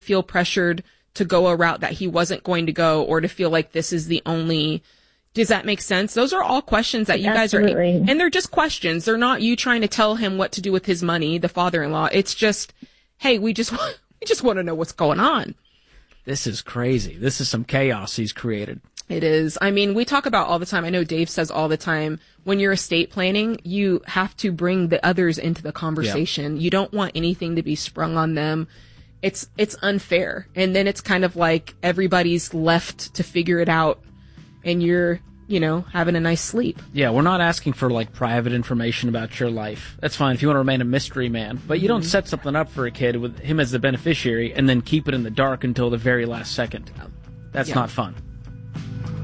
feel pressured to go a route that he wasn't going to go, or to feel like this is the only. Does that make sense? Those are all questions that you guys are, and they're just questions. They're not you trying to tell him what to do with his money, the father-in-law. It's just, hey, we just want to know what's going on. This is crazy. This is some chaos he's created. It is. I mean, we talk about all the time. I know Dave says all the time, when you're estate planning, you have to bring the others into the conversation. You don't want anything to be sprung on them. It's unfair. And then it's kind of like everybody's left to figure it out, and you're, having a nice sleep. Yeah, we're not asking for, private information about your life. That's fine if you want to remain a mystery man. But you don't set something up for a kid with him as the beneficiary and then keep it in the dark until the very last second. That's not fun.